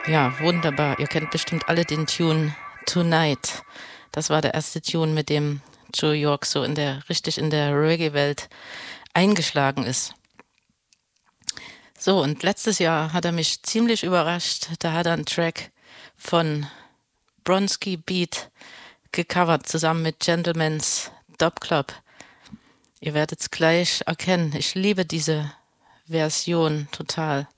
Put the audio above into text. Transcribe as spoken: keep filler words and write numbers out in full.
Ja, wunderbar. Ihr kennt bestimmt alle den Tune Tonight. Das war der erste Tune, mit dem Joe York so in der, richtig in der Reggae-Welt eingeschlagen ist. So, und letztes Jahr hat er mich ziemlich überrascht. Da hat er einen Track von Bronski Beat gecovert, zusammen mit Gentleman's Dub Club. Ihr werdet es gleich erkennen. Ich liebe diese Version total.